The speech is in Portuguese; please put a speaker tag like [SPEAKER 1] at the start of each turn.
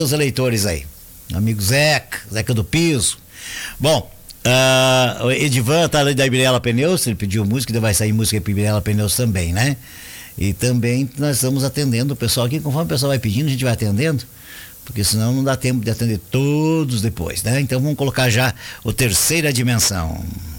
[SPEAKER 1] os eleitores aí. Amigo Zeca do Piso. Bom, o Edivan tá ali da Ibirela Pneus, ele pediu música, vai sair música para Ibirela Pneus também, né? E também nós estamos atendendo o pessoal aqui, conforme o pessoal vai pedindo, a gente vai atendendo, porque senão não dá tempo de atender todos depois, né? Então vamos colocar já o Terceira Dimensão.